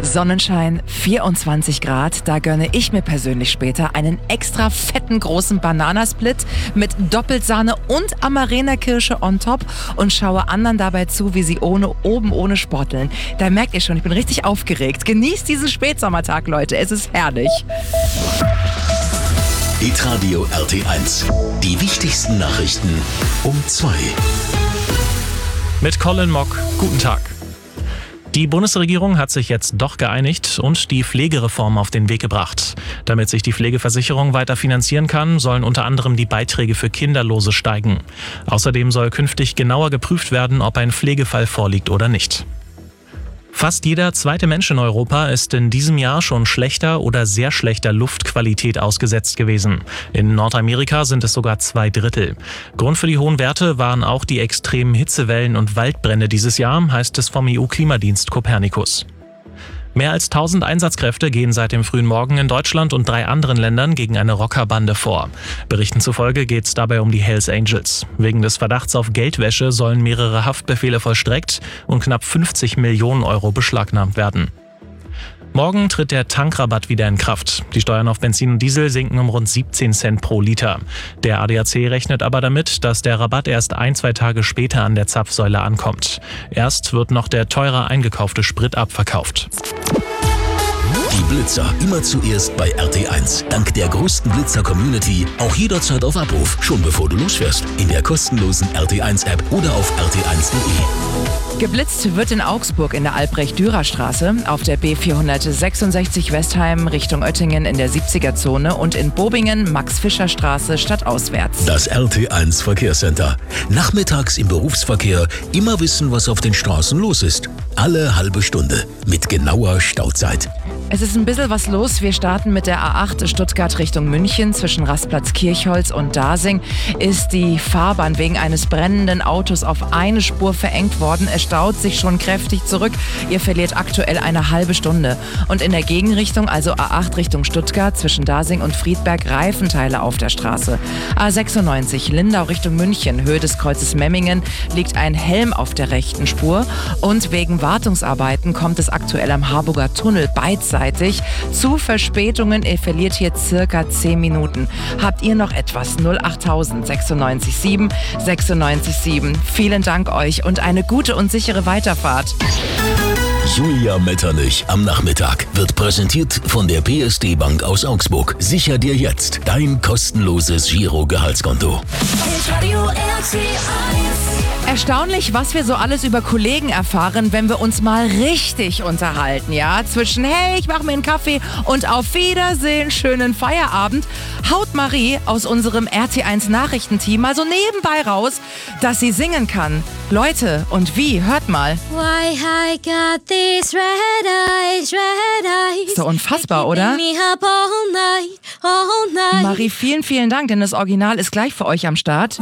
Sonnenschein, 24 Grad, da gönne ich mir persönlich später einen extra fetten großen Bananasplit mit Doppelsahne und Amarena-Kirsche on top und schaue anderen dabei zu, wie sie ohne sporteln. Da merkt ihr schon, ich bin richtig aufgeregt. Genießt diesen Spätsommertag, Leute, es ist herrlich. Hitradio RT1. Die wichtigsten Nachrichten um 2. Mit Colin Mock. Guten Tag. Die Bundesregierung hat sich jetzt doch geeinigt und die Pflegereform auf den Weg gebracht. Damit sich die Pflegeversicherung weiter finanzieren kann, sollen unter anderem die Beiträge für Kinderlose steigen. Außerdem soll künftig genauer geprüft werden, ob ein Pflegefall vorliegt oder nicht. Fast jeder zweite Mensch in Europa ist in diesem Jahr schon schlechter oder sehr schlechter Luftqualität ausgesetzt gewesen. In Nordamerika sind es sogar 2/3. Grund für die hohen Werte waren auch die extremen Hitzewellen und Waldbrände dieses Jahr, heißt es vom EU-Klimadienst Copernicus. Mehr als 1000 Einsatzkräfte gehen seit dem frühen Morgen in Deutschland und 3 anderen Ländern gegen eine Rockerbande vor. Berichten zufolge geht es dabei um die Hells Angels. Wegen des Verdachts auf Geldwäsche sollen mehrere Haftbefehle vollstreckt und knapp 50 Millionen Euro beschlagnahmt werden. Morgen tritt der Tankrabatt wieder in Kraft. Die Steuern auf Benzin und Diesel sinken um rund 17 Cent pro Liter. Der ADAC rechnet aber damit, dass der Rabatt erst 1-2 Tage später an der Zapfsäule ankommt. Erst wird noch der teurer eingekaufte Sprit abverkauft. Die Blitzer immer zuerst bei RT1. Dank der größten Blitzer-Community auch jederzeit auf Abruf, schon bevor du losfährst. In der kostenlosen RT1-App oder auf rt1.de. Geblitzt wird in Augsburg in der Albrecht-Dürer-Straße, auf der B466 Westheim Richtung Oettingen in der 70er-Zone und in Bobingen Max-Fischer-Straße stadtauswärts. Das RT1 Verkehrscenter. Nachmittags im Berufsverkehr immer wissen, was auf den Straßen los ist. Alle halbe Stunde mit genauer Stauzeit. Es ist ein bisschen was los. Wir starten mit der A8 Stuttgart Richtung München. Zwischen Rastplatz Kirchholz und Dasing ist die Fahrbahn wegen eines brennenden Autos auf eine Spur verengt worden. Es staut sich schon kräftig zurück. Ihr verliert aktuell eine halbe Stunde. Und in der Gegenrichtung, also A8 Richtung Stuttgart, zwischen Dasing und Friedberg, Reifenteile auf der Straße. A96 Lindau Richtung München, Höhe des Kreuzes Memmingen, liegt ein Helm auf der rechten Spur. Und wegen Wartungsarbeiten kommt es aktuell am Harburger Tunnel beidseitig zu Verspätungen. Ihr verliert hier circa 10 Minuten. Habt ihr noch etwas? 08000 96 7 96 7. Vielen Dank euch und eine gute und sichere Weiterfahrt. Julia Metternich am Nachmittag wird präsentiert von der PSD Bank aus Augsburg. Sicher dir jetzt dein kostenloses Giro-Gehaltskonto. Erstaunlich, was wir so alles über Kollegen erfahren, wenn wir uns mal richtig unterhalten, ja? Zwischen hey, ich mache mir einen Kaffee und auf Wiedersehen, schönen Feierabend, haut Marie aus unserem RT1 Nachrichtenteam mal so nebenbei raus, dass sie singen kann. Leute, und wie? Hört mal. Why I got these red eyes. Ist doch unfassbar, oder? Me up all night. Marie, vielen, vielen Dank, denn das Original ist gleich für euch am Start.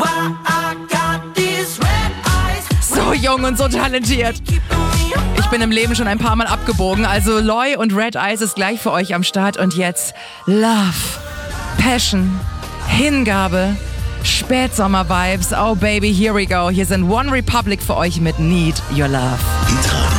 So jung und so talentiert. Ich bin im Leben schon ein paar Mal abgebogen, also Loy und Red Eyes ist gleich für euch am Start. Und jetzt Love, Passion, Hingabe, Spätsommer-Vibes. Oh baby, here we go. Hier sind One Republic für euch mit Need Your Love.